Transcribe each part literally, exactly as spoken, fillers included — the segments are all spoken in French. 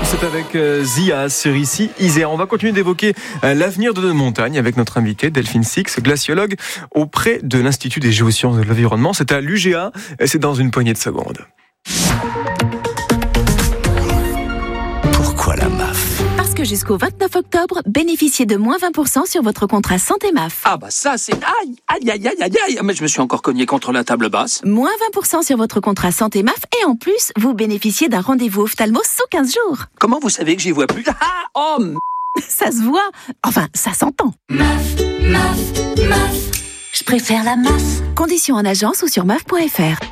C'est avec euh, Zia sur ici Isère. On va continuer d'évoquer euh, l'avenir de nos montagnes avec notre invité Delphine Six, glaciologue auprès de l'Institut des géosciences de l'environnement. C'est à l'U G A et c'est dans une poignée de secondes. Pourquoi la M A F ? Parce que jusqu'au vingt-neuf octobre, bénéficiez de moins vingt pour cent sur votre contrat santé M A F. Ah bah ça c'est... Aïe, aïe, aïe, aïe, aïe, aïe. Mais je me suis encore cogné contre la table basse. Moins vingt pour cent sur votre contrat santé M A F et en plus, vous bénéficiez d'un rendez-vous ophtalmo sous quinze jours. Comment vous savez que j'y vois plus? Ah, oh m... Ça se voit. Enfin, ça s'entend. M A F, M A F, M A F. Je préfère la M A F. Conditions en agence ou sur M A F point F R.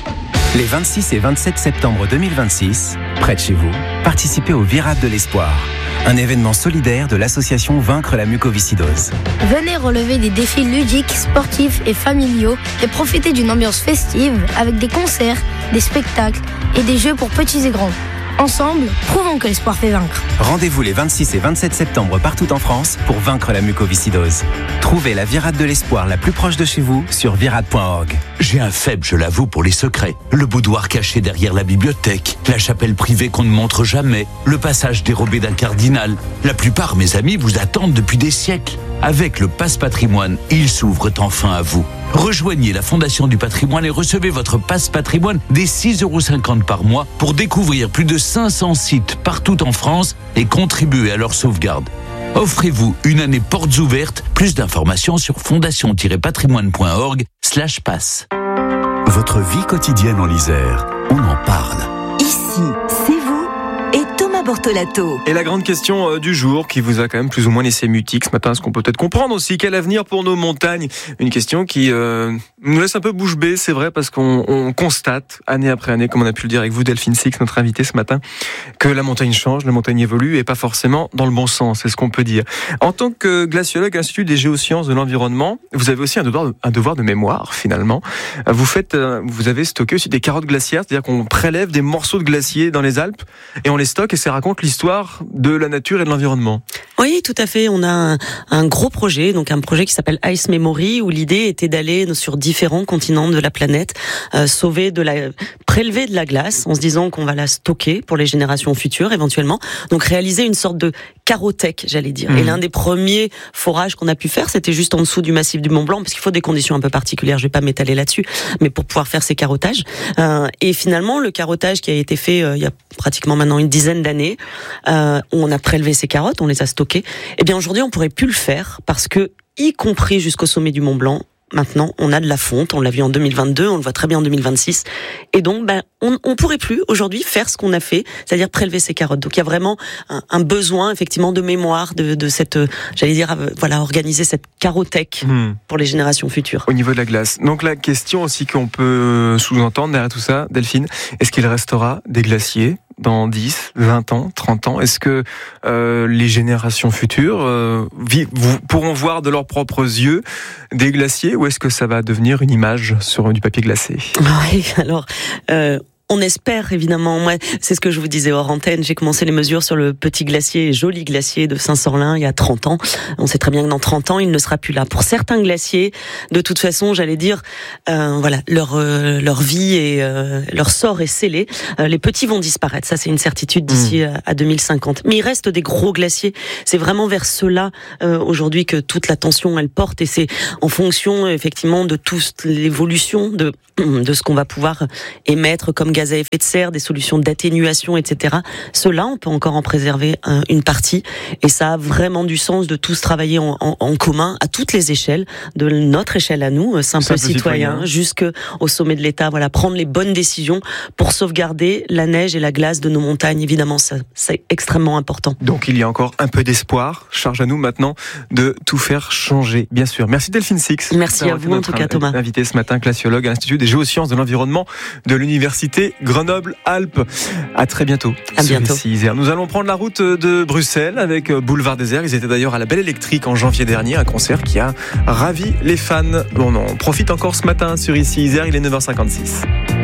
Les vingt-six et vingt-sept septembre deux mille vingt-six, près de chez vous, participez au Virade de l'Espoir, un événement solidaire de l'association Vaincre la mucoviscidose. Venez relever des défis ludiques, sportifs et familiaux et profiter d'une ambiance festive avec des concerts, des spectacles et des jeux pour petits et grands. Ensemble, prouvons que l'espoir fait vaincre. Rendez-vous les vingt-six et vingt-sept septembre partout en France pour vaincre la mucoviscidose. Trouvez la Virade de l'Espoir la plus proche de chez vous sur virade point org. J'ai un faible, je l'avoue, pour les secrets. Le boudoir caché derrière la bibliothèque, la chapelle privée qu'on ne montre jamais, le passage dérobé d'un cardinal. La plupart, mes amis, vous attendent depuis des siècles. Avec le Pass Patrimoine, ils s'ouvrent enfin à vous. Rejoignez la Fondation du Patrimoine et recevez votre Pass Patrimoine dès six euros cinquante par mois pour découvrir plus de cinq cents sites partout en France et contribuer à leur sauvegarde. Offrez-vous une année portes ouvertes. Plus d'informations sur fondation-patrimoine point org slash pass. Votre vie quotidienne en Isère, on en parle. Ici, c'est vous et Thomas Bortolato. Et la grande question euh, du jour qui vous a quand même plus ou moins laissé mutique ce matin, ce qu'on peut peut-être comprendre aussi, quel avenir pour nos montagnes? Une question qui euh, nous laisse un peu bouche bée, c'est vrai, parce qu'on on constate année après année, comme on a pu le dire avec vous Delphine Six, notre invitée ce matin, que la montagne change, la montagne évolue et pas forcément dans le bon sens, c'est ce qu'on peut dire. En tant que glaciologue à l'Institut des géosciences de l'environnement, vous avez aussi un devoir de, un devoir de mémoire finalement. Vous faites, vous avez stocké aussi des carottes glaciaires, c'est-à-dire qu'on prélève des morceaux de glacier dans les Alpes et on les stocke et ça raconte l'histoire de la nature et de l'environnement. Oui, tout à fait. On a un, un gros projet, donc un projet qui s'appelle Ice Memory, où l'idée était d'aller sur différents continents de la planète, euh, sauver de la, prélever de la glace, en se disant qu'on va la stocker pour les générations futures, éventuellement. Donc réaliser une sorte de carothèque, j'allais dire. Mmh. Et l'un des premiers forages qu'on a pu faire, c'était juste en dessous du massif du Mont Blanc, parce qu'il faut des conditions un peu particulières. Je vais pas m'étaler là-dessus, mais pour pouvoir faire ces carottages. Euh, et finalement, le carottage qui a été fait euh, il y a pratiquement maintenant une dizaine d'années, euh, où on a prélevé ces carottes, on les a stockées. Eh bien aujourd'hui, on pourrait plus le faire parce que, y compris jusqu'au sommet du Mont Blanc, maintenant, on a de la fonte. On l'a vu en deux mille vingt-deux, on le voit très bien en deux mille vingt-six. Et donc, ben, on, on pourrait plus aujourd'hui faire ce qu'on a fait, c'est-à-dire prélever ces carottes. Donc, il y a vraiment un, un besoin, effectivement, de mémoire, de, de cette, j'allais dire, euh, voilà, organiser cette carothèque mmh. pour les générations futures. Au niveau de la glace. Donc, la question aussi qu'on peut sous-entendre derrière tout ça, Delphine, est-ce qu'il restera des glaciers dans dix, vingt ans, trente ans? Est-ce que euh, les générations futures euh, vi- vous, pourront voir de leurs propres yeux des glaciers, ou est-ce que ça va devenir une image sur du papier glacé? Oui, alors... Euh On espère, évidemment. Moi, c'est ce que je vous disais hors antenne. J'ai commencé les mesures sur le petit glacier, joli glacier de Saint-Sorlin il y a trente ans. On sait très bien que dans trente ans, il ne sera plus là. Pour certains glaciers, de toute façon, j'allais dire, euh, voilà, leur euh, leur vie et euh, leur sort est scellé. Euh, les petits vont disparaître. Ça, c'est une certitude d'ici mmh. à deux mille cinquante. Mais il reste des gros glaciers. C'est vraiment vers ceux-là euh, aujourd'hui que toute l'attention elle porte, et c'est en fonction effectivement de toute l'évolution de de ce qu'on va pouvoir émettre comme gaz à effet de serre, des solutions d'atténuation, et cetera. Cela, on peut encore en préserver un, une partie, et ça a vraiment du sens de tous travailler en, en, en commun à toutes les échelles, de notre échelle à nous, simples Simple citoyens, citoyen. Jusqu'au sommet de l'État. Voilà, prendre les bonnes décisions pour sauvegarder la neige et la glace de nos montagnes. Évidemment, ça, c'est extrêmement important. Donc, il y a encore un peu d'espoir. Charge à nous maintenant de tout faire changer, bien sûr. Merci Delphine Six. Merci à vous en tout cas, Thomas. Invité ce matin, glaciologue à l'Institut des géosciences de l'environnement de l'Université Grenoble-Alpes. À très bientôt. À bientôt. Nous allons prendre la route de Bruxelles avec Boulevard Désert. Ils étaient d'ailleurs à la Belle Électrique en janvier dernier, un concert qui a ravi les fans. Bon, on en profite encore ce matin sur Ici Isère, il est neuf heures cinquante-six.